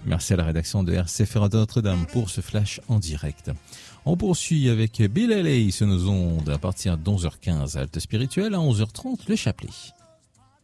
Merci à la rédaction de RCF Radio Notre-Dame pour ce flash en direct. On poursuit avec Bill Haley sur nos ondes à partir de 11h15, halte spirituelle, à 11h30, le chapelet.